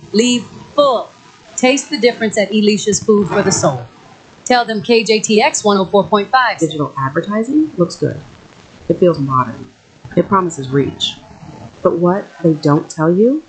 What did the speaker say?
Leave full. Taste the difference at Alicia's Food for the Soul. Tell them KJTX 104.5. Digital advertising looks good. It feels modern. It promises reach. But what they don't tell you